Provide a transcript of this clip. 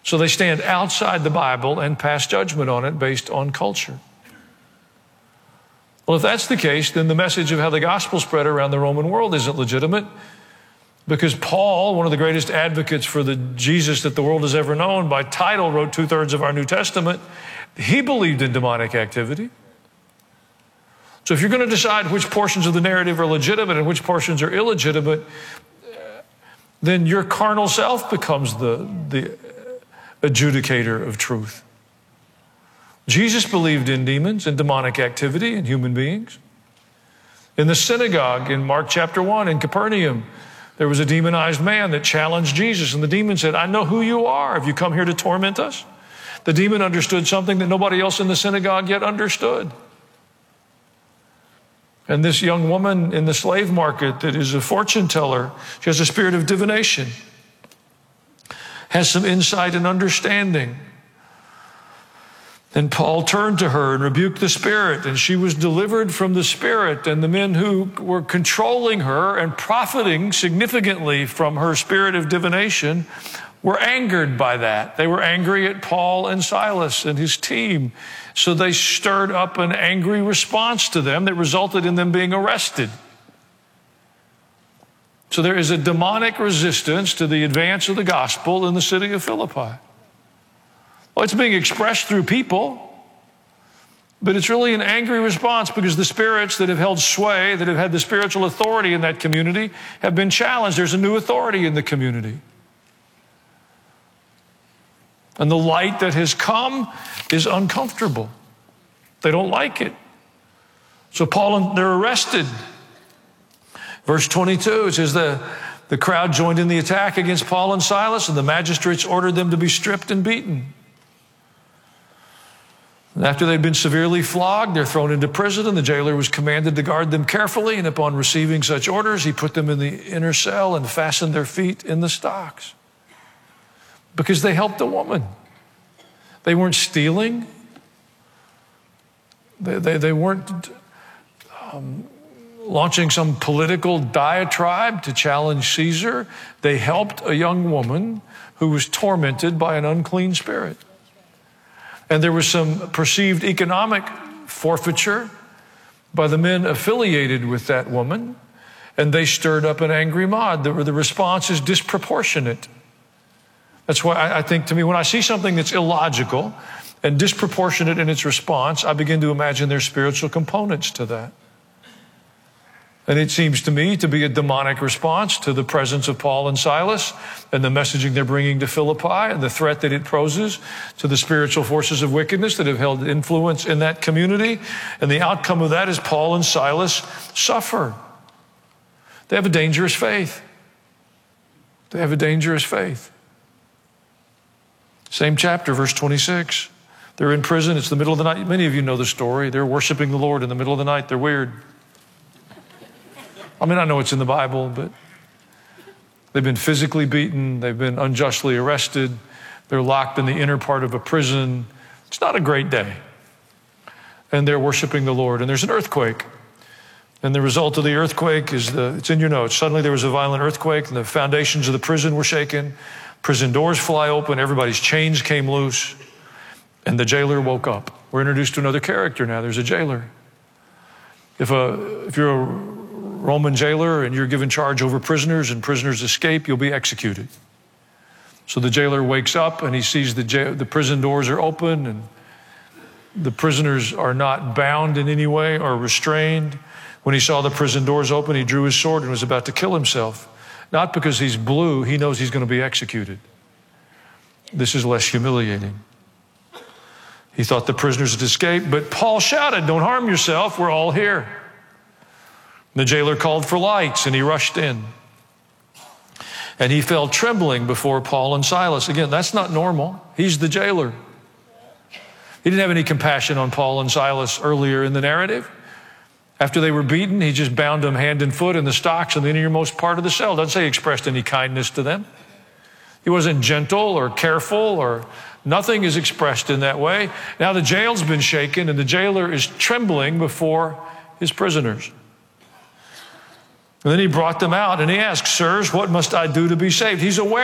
So they stand outside the Bible and pass judgment on it based on culture. Well, if that's the case, then the message of how the gospel spread around the Roman world isn't legitimate, because Paul, one of the greatest advocates for the Jesus that the world has ever known, by title wrote 2/3 of our New Testament. He believed in demonic activity. So if you're going to decide which portions of the narrative are legitimate and which portions are illegitimate, then your carnal self becomes the adjudicator of truth. Jesus believed in demons and demonic activity in human beings. In the synagogue in Mark chapter 1 in Capernaum, there was a demonized man that challenged Jesus, and the demon said, "I know who you are. Have you come here to torment us?" The demon understood something that nobody else in the synagogue yet understood. And this young woman in the slave market that is a fortune teller, she has a spirit of divination, has some insight and understanding. And Paul turned to her and rebuked the spirit, and she was delivered from the spirit. And the men who were controlling her and profiting significantly from her spirit of divination were angered by that. They were angry at Paul and Silas and his team. So they stirred up an angry response to them that resulted in them being arrested. So there is a demonic resistance to the advance of the gospel in the city of Philippi. Well, it's being expressed through people, but it's really an angry response because the spirits that have held sway, that have had the spiritual authority in that community, have been challenged. There's a new authority in the community. And the light that has come is uncomfortable. They don't like it. So they're arrested. Verse 22, it says the crowd joined in the attack against Paul and Silas, and the magistrates ordered them to be stripped and beaten. And after they'd been severely flogged, they're thrown into prison, and the jailer was commanded to guard them carefully. And upon receiving such orders, he put them in the inner cell and fastened their feet in the stocks. Because they helped the woman. They weren't stealing. They weren't launching some political diatribe to challenge Caesar. They helped a young woman who was tormented by an unclean spirit. And there was some perceived economic forfeiture by the men affiliated with that woman, and they stirred up an angry mob. The response is disproportionate. That's why I think, to me, when I see something that's illogical and disproportionate in its response, I begin to imagine there's spiritual components to that. And it seems to me to be a demonic response to the presence of Paul and Silas and the messaging they're bringing to Philippi and the threat that it poses to the spiritual forces of wickedness that have held influence in that community. And the outcome of that is Paul and Silas suffer. They have a dangerous faith. They have a dangerous faith. Same chapter, verse 26. They're in prison. It's the middle of the night. Many of you know the story. They're worshiping the Lord in the middle of the night. They're weird. I mean, I know it's in the Bible, but they've been physically beaten. They've been unjustly arrested. They're locked in the inner part of a prison. It's not a great day. And they're worshiping the Lord. And there's an earthquake. And the result of the earthquake is it's in your notes. Suddenly there was a violent earthquake, and the foundations of the prison were shaken. Prison doors fly open. Everybody's chains came loose. And the jailer woke up. We're introduced to another character now. There's a jailer. If you're a Roman jailer and you're given charge over prisoners and prisoners escape, you'll be executed. So the jailer wakes up and he sees the prison doors are open and the prisoners are not bound in any way or restrained. When he saw the prison doors open, he drew his sword and was about to kill himself. Not because he's blue, he knows he's going to be executed. This is less humiliating. He thought the prisoners had escaped, but Paul shouted, "Don't harm yourself, we're all here." The jailer called for lights and he rushed in. And he fell trembling before Paul and Silas. Again, that's not normal. He's the jailer. He didn't have any compassion on Paul and Silas earlier in the narrative. After they were beaten, he just bound them hand and foot in the stocks in the innermost part of the cell. Doesn't say he expressed any kindness to them. He wasn't gentle or careful, or nothing is expressed in that way. Now the jail's been shaken and the jailer is trembling before his prisoners. And then he brought them out and he asked, "Sirs, what must I do to be saved?" He's aware